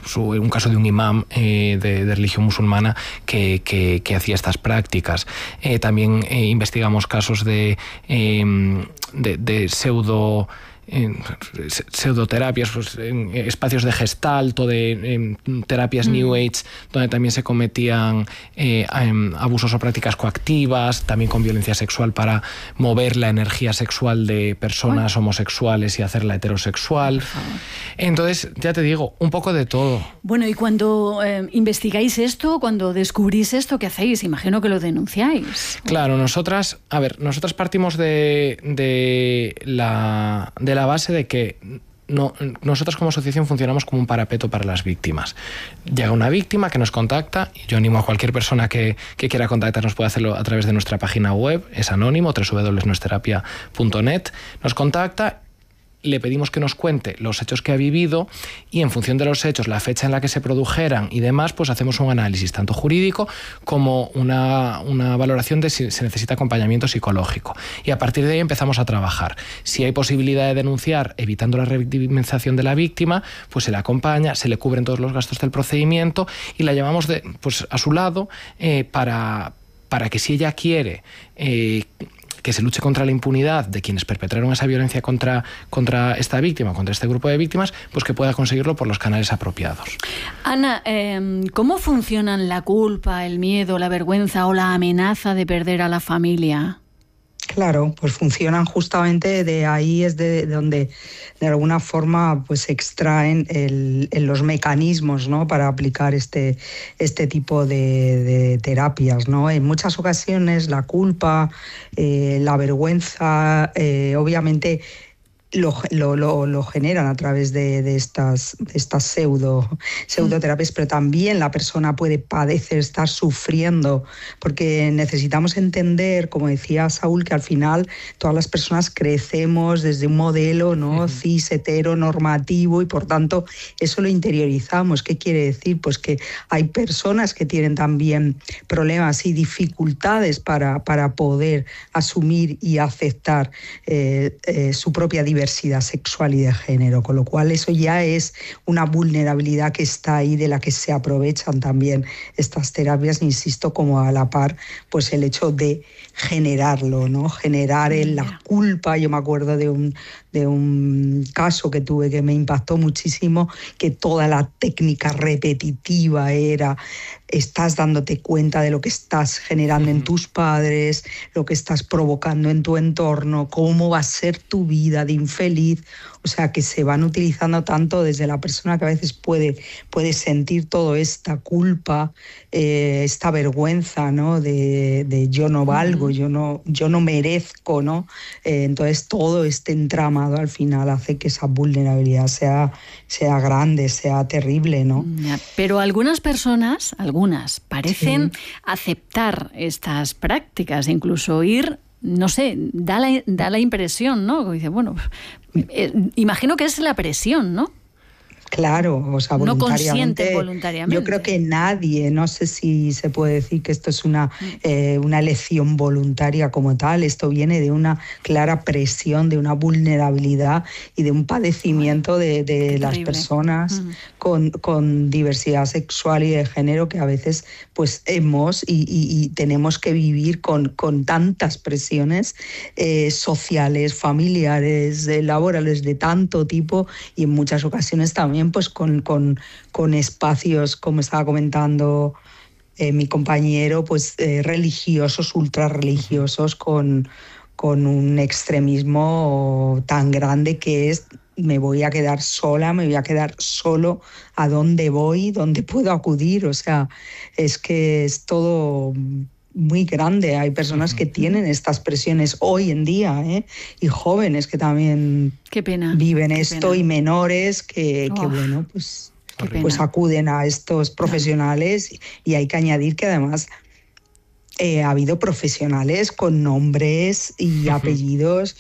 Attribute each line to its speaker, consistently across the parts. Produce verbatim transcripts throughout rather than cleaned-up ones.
Speaker 1: un caso de un imán eh, de, de religión musulmana que, que, que hacía estas prácticas. Eh, también eh, investigamos casos de, eh, de, de pseudo... en pseudoterapias, pues, en espacios de gestalt o de en terapias mm. New Age, donde también se cometían eh, abusos o prácticas coactivas, también con violencia sexual para mover la energía sexual de personas Uy. homosexuales y hacerla heterosexual. Entonces, ya te digo, un poco de todo.
Speaker 2: Bueno, y cuando eh, investigáis esto, cuando descubrís esto, ¿qué hacéis? Imagino que lo denunciáis.
Speaker 1: Claro, nosotras, a ver, nosotras partimos de, de la... De la la base de que no, nosotros como asociación funcionamos como un parapeto para las víctimas. Llega una víctima que nos contacta, y yo animo a cualquier persona que, que quiera contactarnos, puede hacerlo a través de nuestra página web, es anónimo, doble u doble u doble u punto nuesterapia punto net, nos contacta, le pedimos que nos cuente los hechos que ha vivido y en función de los hechos, la fecha en la que se produjeran y demás, pues hacemos un análisis tanto jurídico como una, una valoración de si se necesita acompañamiento psicológico. Y a partir de ahí empezamos a trabajar. Si hay posibilidad de denunciar evitando la revictimización de la víctima, pues se le acompaña, se le cubren todos los gastos del procedimiento y la llevamos de, pues, a su lado eh, para, para que si ella quiere... Eh, que se luche contra la impunidad de quienes perpetraron esa violencia contra, contra esta víctima, contra este grupo de víctimas, pues que pueda conseguirlo por los canales apropiados.
Speaker 2: Ana, eh, ¿cómo funcionan la culpa, el miedo, la vergüenza o la amenaza de perder a la familia?
Speaker 3: Claro, pues funcionan justamente de ahí, es de, de donde de alguna forma pues se extraen el, el, los mecanismos, ¿no?, para aplicar este, este tipo de, de terapias, ¿no? En muchas ocasiones la culpa, eh, la vergüenza, eh, obviamente Lo, lo, lo, lo generan a través de, de estas, de estas pseudo, pseudoterapias, pero también la persona puede padecer, estar sufriendo, porque necesitamos entender, como decía Saúl, que al final todas las personas crecemos desde un modelo, ¿no?, uh-huh. cis, heteronormativo, y por tanto eso lo interiorizamos. ¿Qué quiere decir? Pues que hay personas que tienen también problemas y dificultades para, para poder asumir y aceptar eh, eh, su propia diversidad diversidad sexual y de género, con lo cual eso ya es una vulnerabilidad que está ahí, de la que se aprovechan también estas terapias, insisto, como a la par, pues el hecho de generarlo, ¿no? Generar el, la culpa. Yo me acuerdo de un, de un caso que tuve que me impactó muchísimo, que toda la técnica repetitiva era: estás dándote cuenta de lo que estás generando uh-huh. en tus padres, lo que estás provocando en tu entorno, cómo va a ser tu vida de infeliz. O sea, que se van utilizando tanto desde la persona que a veces puede, puede sentir toda esta culpa, eh, esta vergüenza, ¿no?, de, de yo no valgo, uh-huh. yo, no, yo no merezco, ¿no? Eh, entonces todo este entramado al final hace que esa vulnerabilidad sea, sea grande, sea terrible, ¿no?
Speaker 2: Pero algunas personas, algunas, parecen sí. aceptar estas prácticas, incluso ir... No sé, da la, da la impresión, ¿no? Como dice, bueno, eh, imagino que es la presión, ¿no?
Speaker 3: Claro, o sea,
Speaker 2: no
Speaker 3: voluntariamente.
Speaker 2: consciente voluntariamente.
Speaker 3: Yo creo que nadie, no sé si se puede decir que esto es una, eh, una elección voluntaria como tal. Esto viene de una clara presión, de una vulnerabilidad y de un padecimiento de, de las personas uh-huh. con, con diversidad sexual y de género, que a veces pues hemos y, y, y tenemos que vivir con, con tantas presiones eh, sociales, familiares, eh, laborales, de tanto tipo, y en muchas ocasiones también pues con, con, con espacios, como estaba comentando eh, mi compañero, pues eh, religiosos, ultra religiosos, con, con un extremismo tan grande que es: me voy a quedar sola, me voy a quedar solo, ¿a dónde voy? ¿Dónde puedo acudir? O sea, es que es todo muy grande. Hay personas que tienen estas presiones hoy en día, ¿eh? Y jóvenes que también
Speaker 2: qué pena,
Speaker 3: viven
Speaker 2: qué
Speaker 3: esto,
Speaker 2: pena.
Speaker 3: Y menores que, que bueno, pues, pues acuden a estos profesionales. No. Y hay que añadir que además eh, ha habido profesionales con nombres y uh-huh. apellidos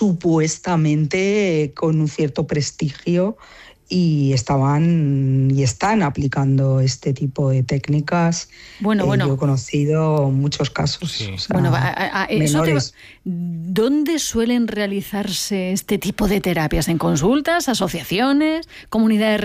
Speaker 3: supuestamente con un cierto prestigio, y estaban y están aplicando este tipo de técnicas.
Speaker 2: Bueno,
Speaker 3: eh,
Speaker 2: bueno.
Speaker 3: Yo he conocido muchos casos.
Speaker 1: Sí.
Speaker 3: O sea,
Speaker 2: bueno, a, a, eso te, ¿dónde suelen realizarse este tipo de terapias? ¿En consultas, asociaciones, comunidades